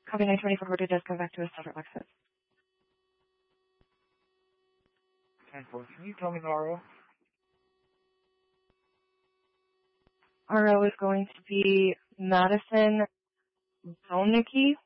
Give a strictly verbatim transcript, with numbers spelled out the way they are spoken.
Copy nine twenty-four, Horta does come back to a separate Lexus. ten four, can you tell me the R O? R O is going to be Madison Zolnicki.